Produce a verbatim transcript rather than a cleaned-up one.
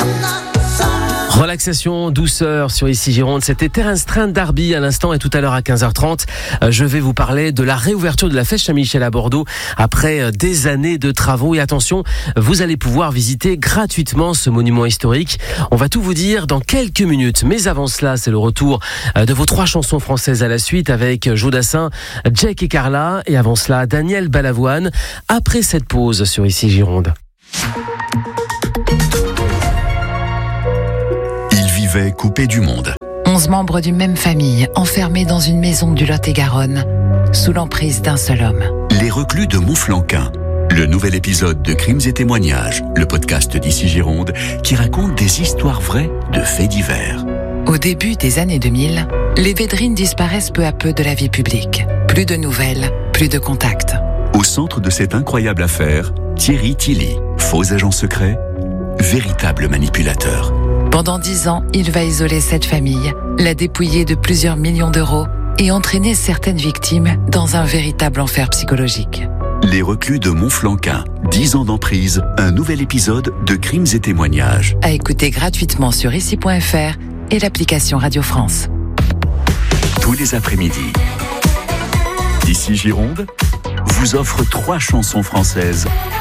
Relaxation, douceur sur Ici Gironde, c'était Terence Trent d'Arby à l'instant et tout à l'heure à quinze heures trente. Euh, je vais vous parler de la réouverture de la fête Saint-Michel à Bordeaux après euh, des années de travaux. Et attention, vous allez pouvoir visiter gratuitement ce monument historique. On va tout vous dire dans quelques minutes. Mais avant cela, c'est le retour euh, de vos trois chansons françaises à la suite avec Joe Dassin, Jake et Carla. Et avant cela, Daniel Balavoine. Après cette pause sur Ici Gironde. Coupé du monde. Onze membres d'une même famille, enfermés dans une maison du Lot-et-Garonne, sous l'emprise d'un seul homme. Les reclus de Montflanquin. Le nouvel épisode de Crimes et témoignages, le podcast d'Ici Gironde, qui raconte des histoires vraies de faits divers. Au début des années deux mille, les Védrines disparaissent peu à peu de la vie publique. Plus de nouvelles, plus de contacts. Au centre de cette incroyable affaire, Thierry Tilly, faux agent secret, véritable manipulateur. Pendant dix ans, il va isoler cette famille, la dépouiller de plusieurs millions d'euros et entraîner certaines victimes dans un véritable enfer psychologique. Les reclus de Montflanquin, dix ans d'emprise, un nouvel épisode de Crimes et témoignages. À écouter gratuitement sur ici point f r et l'application Radio France. Tous les après-midi, Ici Gironde vous offre trois chansons françaises